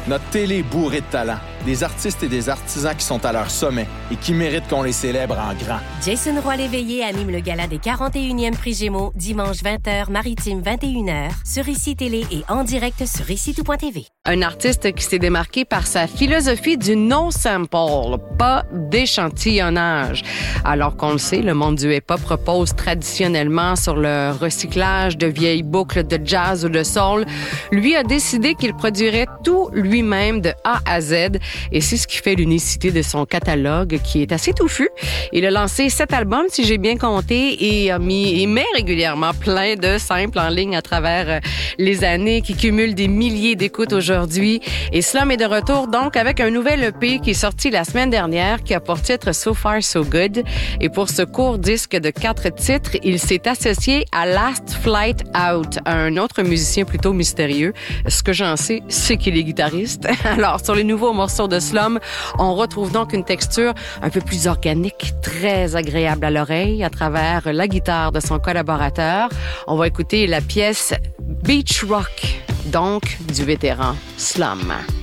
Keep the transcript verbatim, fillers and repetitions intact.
Notre télé est bourrée de talent. Des artistes et des artisans qui sont à leur sommet et qui méritent qu'on les célèbre en grand. Jason Roy-Léveillé anime le gala des quarante et unième Prix Gémeaux, dimanche vingt heures, Maritime vingt et une heures, sur Ici Télé et en direct sur ici tout point t v. Un artiste qui s'est démarqué par sa philosophie du no-sample, pas d'échantillonnage. Alors qu'on le sait, le monde du hip-hop repose traditionnellement sur le recyclage de vieilles boucles de jazz ou de soul. Lui a décidé qu'il produirait tout lui-même de A à Z. Et c'est ce qui fait l'unicité de son catalogue qui est assez touffu. Il a lancé sept albums, si j'ai bien compté, et a mis et met régulièrement plein de samples en ligne à travers les années qui cumulent des milliers d'écoutes aujourd'hui. Et Slum est de retour donc avec un nouvel E P qui est sorti la semaine dernière qui a pour titre So Far So Good. Et pour ce court disque de quatre titres, il s'est associé à Last Flight Out, un autre musicien plutôt mystérieux. Ce que j'en sais, c'est qu'il est guitariste. Alors, sur les nouveaux morceaux de Slum, on retrouve donc une texture un peu plus organique, très agréable à l'oreille à travers la guitare de son collaborateur. On va écouter la pièce Beach Rock, donc du vétéran Slum.